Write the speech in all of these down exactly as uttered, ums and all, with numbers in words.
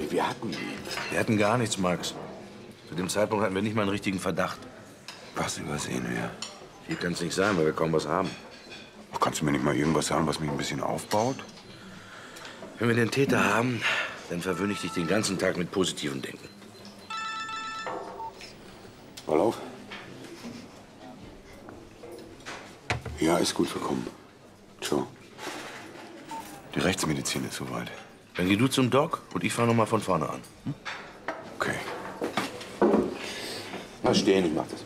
wir hatten ihn. Wir hatten gar nichts, Max. Zu dem Zeitpunkt hatten wir nicht mal einen richtigen Verdacht. Was übersehen wir? Hier kann es nicht sein, weil wir kaum was haben. Kannst du mir nicht mal irgendwas sagen, was mich ein bisschen aufbaut? Wenn wir den Täter haben, dann verwöhne ich dich den ganzen Tag mit positivem Denken. Mal auf. Ja, ist gut, wir kommen. Ciao. Die Rechtsmedizin ist soweit. Dann geh du zum Doc und ich fange noch mal von vorne an. Hm? Okay. Mal stehen, ich mach das.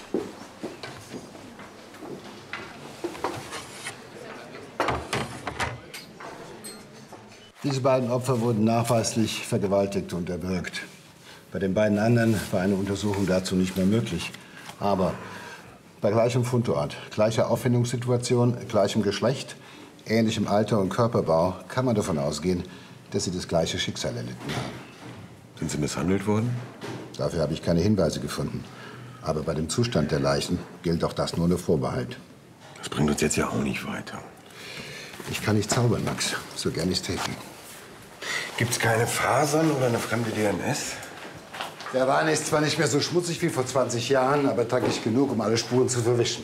Diese beiden Opfer wurden nachweislich vergewaltigt und erwürgt. Bei den beiden anderen war eine Untersuchung dazu nicht mehr möglich. Aber bei gleichem Fundort, gleicher Auffindungssituation, gleichem Geschlecht, ähnlichem Alter und Körperbau kann man davon ausgehen, dass sie das gleiche Schicksal erlitten haben. Sind sie misshandelt worden? Dafür habe ich keine Hinweise gefunden. Aber bei dem Zustand der Leichen gilt auch das nur unter Vorbehalt. Das bringt uns jetzt ja auch nicht weiter. Ich kann nicht zaubern, Max, so gern ich's täte. Gibt's keine Fasern oder eine fremde D N S? Der Wein ist zwar nicht mehr so schmutzig wie vor zwanzig Jahren, aber dreckig genug, um alle Spuren zu verwischen.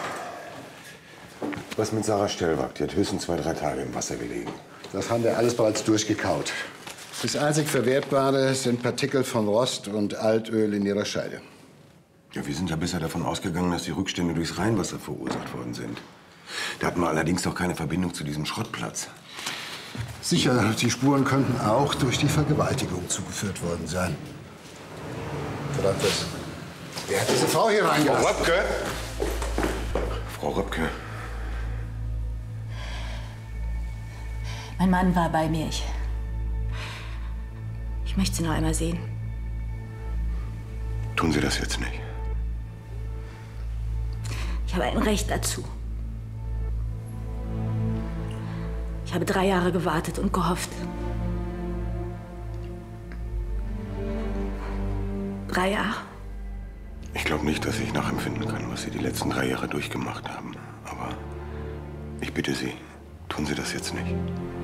Was mit Sarah Stellwag? Die hat höchstens zwei, drei Tage im Wasser gelegen. Das haben wir alles bereits durchgekaut. Das einzig Verwertbare sind Partikel von Rost und Altöl in ihrer Scheide. Ja, wir sind ja bisher davon ausgegangen, dass die Rückstände durchs Rheinwasser verursacht worden sind. Da hatten wir allerdings doch keine Verbindung zu diesem Schrottplatz. Sicher, die Spuren könnten auch durch die Vergewaltigung zugeführt worden sein. Verdammt, was? Wer hat diese Frau hier reingelassen? Frau Röpke! Frau Röpke. Mein Mann war bei mir. Ich, ich möchte sie noch einmal sehen. Tun Sie das jetzt nicht. Ich habe ein Recht dazu. Ich habe drei Jahre gewartet und gehofft. Drei Jahre. Ich glaube nicht, dass ich nachempfinden kann, was Sie die letzten drei Jahre durchgemacht haben. Aber ich bitte Sie, tun Sie das jetzt nicht.